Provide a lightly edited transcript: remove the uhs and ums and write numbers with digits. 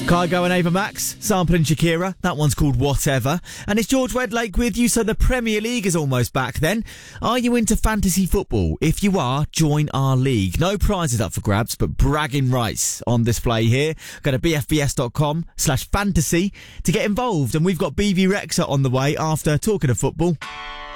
Kygo and Ava Max, sampling Shakira. That one's called Whatever. And it's George Wedlake with you, so the Premier League is almost back then. Are you into fantasy football? If you are, join our league. No prizes up for grabs, but bragging rights on display here. Go to bfbs.com/fantasy to get involved. And we've got BB Rexha on the way after talking of football.